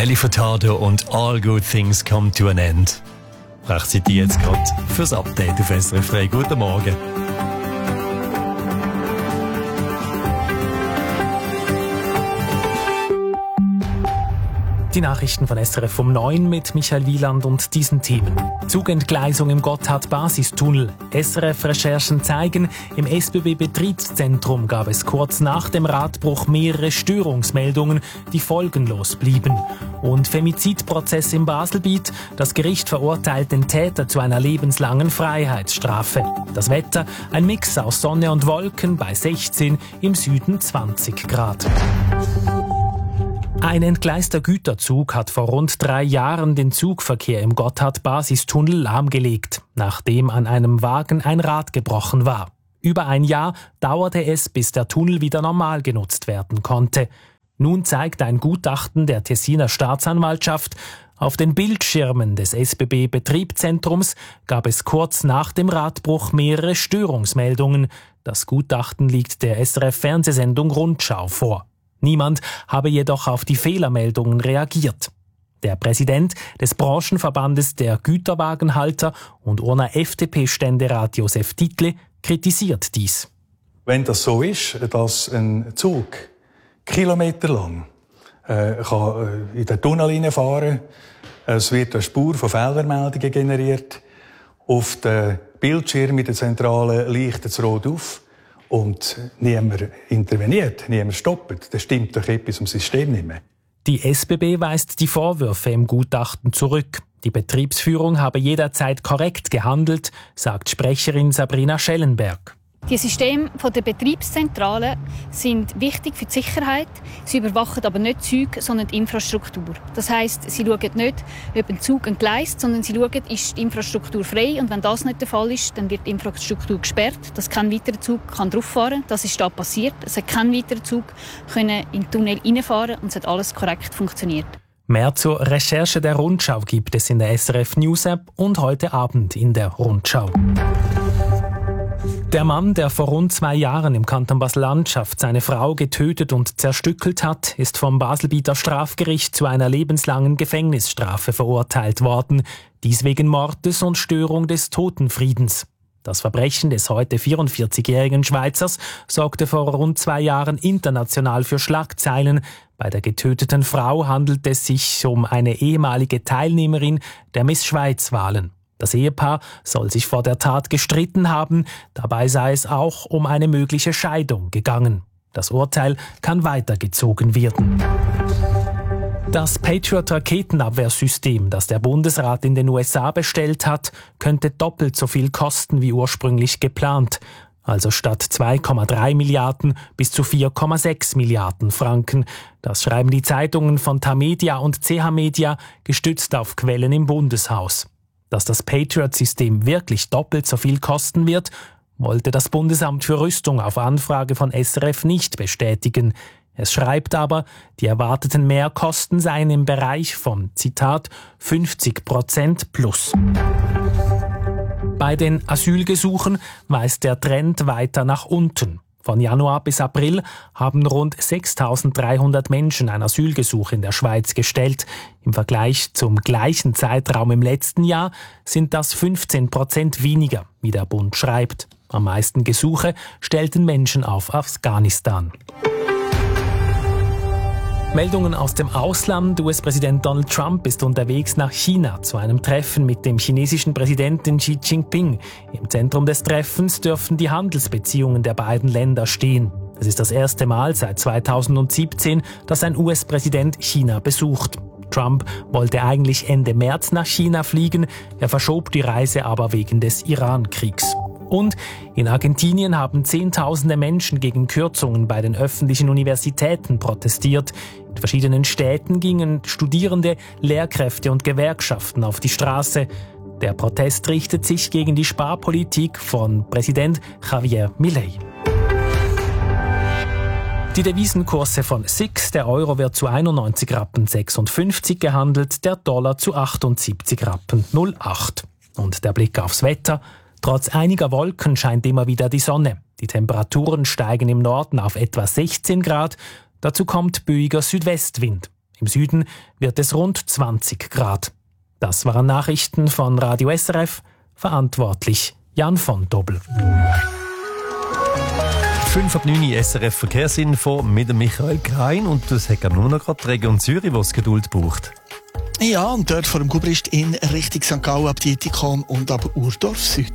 Nelly Furtado und All Good Things Come to an End. Rechtzeitig jetzt gerade fürs Update auf SRF 3. Guten Morgen. Die Nachrichten von SRF um 9 mit Michael Wieland und diesen Themen. Zugentgleisung im Gotthard-Basistunnel. SRF-Recherchen zeigen, im SBB-Betriebszentrum gab es kurz nach dem Radbruch mehrere Störungsmeldungen, die folgenlos blieben. Und Femizidprozess im Baselbiet. Das Gericht verurteilt den Täter zu einer lebenslangen Freiheitsstrafe. Das Wetter, ein Mix aus Sonne und Wolken bei 16, im Süden 20 Grad. Ein entgleister Güterzug hat vor rund 3 Jahren den Zugverkehr im Gotthard-Basistunnel lahmgelegt, nachdem an einem Wagen ein Rad gebrochen war. Über ein Jahr dauerte es, bis der Tunnel wieder normal genutzt werden konnte. Nun zeigt ein Gutachten der Tessiner Staatsanwaltschaft, auf den Bildschirmen des SBB-Betriebszentrums gab es kurz nach dem Radbruch mehrere Störungsmeldungen. Das Gutachten liegt der SRF-Fernsehsendung Rundschau vor. Niemand habe jedoch auf die Fehlermeldungen reagiert. Der Präsident des Branchenverbandes der Güterwagenhalter und Urner FDP-Ständerat Josef Tittli kritisiert dies. Wenn das so ist, dass ein Zug kilometerlang kann in den Tunnel hineinfahren, es wird eine Spur von Fehlermeldungen generiert, auf den Bildschirm in der Zentrale leuchtet es rot auf, und niemand interveniert, niemand stoppt, dann stimmt doch etwas im System nicht mehr. Die SBB weist die Vorwürfe im Gutachten zurück. Die Betriebsführung habe jederzeit korrekt gehandelt, sagt Sprecherin Sabrina Schellenberg. Die Systeme der Betriebszentrale sind wichtig für die Sicherheit. Sie überwachen aber nicht Züge, sondern die Infrastruktur. Das heisst, sie schauen nicht, ob ein Zug entgleist, sondern sie schauen, ist die Infrastruktur frei. Und wenn das nicht der Fall ist, dann wird die Infrastruktur gesperrt, dass kein weiterer Zug drauffahren kann. Das ist da passiert. Es hat kein weiterer Zug in den Tunnel reinfahren und es hat alles korrekt funktioniert. Mehr zur Recherche der Rundschau gibt es in der SRF News App und heute Abend in der Rundschau. Der Mann, der vor rund 2 Jahren im Kanton Basel-Landschaft seine Frau getötet und zerstückelt hat, ist vom Baselbieter Strafgericht zu einer lebenslangen Gefängnisstrafe verurteilt worden. Dies wegen Mordes und Störung des Totenfriedens. Das Verbrechen des heute 44-jährigen Schweizers sorgte vor rund 2 Jahren international für Schlagzeilen. Bei der getöteten Frau handelt es sich um eine ehemalige Teilnehmerin der Miss Schweiz-Wahlen. Das Ehepaar soll sich vor der Tat gestritten haben, dabei sei es auch um eine mögliche Scheidung gegangen. Das Urteil kann weitergezogen werden. Das Patriot-Raketenabwehrsystem, das der Bundesrat in den USA bestellt hat, könnte doppelt so viel kosten wie ursprünglich geplant. Also statt 2,3 Milliarden bis zu 4,6 Milliarden Franken. Das schreiben die Zeitungen von Tamedia und CH Media, gestützt auf Quellen im Bundeshaus. Dass das Patriot-System wirklich doppelt so viel kosten wird, wollte das Bundesamt für Rüstung auf Anfrage von SRF nicht bestätigen. Es schreibt aber, die erwarteten Mehrkosten seien im Bereich von, Zitat, 50% plus. Bei den Asylgesuchen weist der Trend weiter nach unten. Von Januar bis April haben rund 6.300 Menschen ein Asylgesuch in der Schweiz gestellt. Im Vergleich zum gleichen Zeitraum im letzten Jahr sind das 15% weniger, wie der Bund schreibt. Am meisten Gesuche stellten Menschen auf Afghanistan. Meldungen aus dem Ausland. US-Präsident Donald Trump ist unterwegs nach China zu einem Treffen mit dem chinesischen Präsidenten Xi Jinping. Im Zentrum des Treffens dürften die Handelsbeziehungen der beiden Länder stehen. Es ist das erste Mal seit 2017, dass ein US-Präsident China besucht. Trump wollte eigentlich Ende März nach China fliegen, er verschob die Reise aber wegen des Iran-Kriegs. Und in Argentinien haben Zehntausende Menschen gegen Kürzungen bei den öffentlichen Universitäten protestiert. In verschiedenen Städten gingen Studierende, Lehrkräfte und Gewerkschaften auf die Straße. Der Protest richtet sich gegen die Sparpolitik von Präsident Javier Milei. Die Devisenkurse von SIX, der Euro wird zu 91,56 Rappen gehandelt, der Dollar zu 78,08 Rappen. Und der Blick aufs Wetter. Trotz einiger Wolken scheint immer wieder die Sonne. Die Temperaturen steigen im Norden auf etwa 16 Grad. Dazu kommt böiger Südwestwind. Im Süden wird es rund 20 Grad. Das waren Nachrichten von Radio SRF. Verantwortlich Jan von Dobbel. 5:09 SRF Verkehrsinfo mit dem Michael Grein. Und das hat nur noch gerade die Region Zürich, die es Geduld braucht. Ja, und dort vor dem Gubrist in Richtung St. Gallen ab Dietikon und ab Urdorf Süd.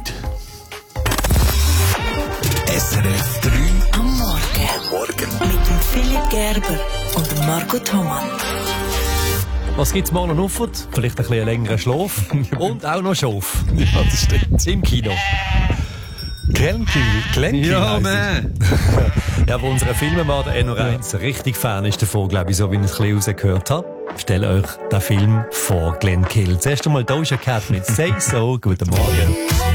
SRF 3 am Morgen. Mit dem Philipp Gerber und dem Marco Thomann. Was gibt's morgen auf? Vielleicht ein bisschen längeren Schlaf. Und auch noch Schauf. Ja, das stimmt. Im Kino. Glenkill. Ja, man. Ja, wo unser Filmemacher der Enno Reitz richtig Fan ist davon, glaube ich, so wie ich es ein bisschen rausgehört habe. Stellt euch den Film vor, Glenkill. Zuerst einmal Doja Cat mit Say So. Guten Morgen.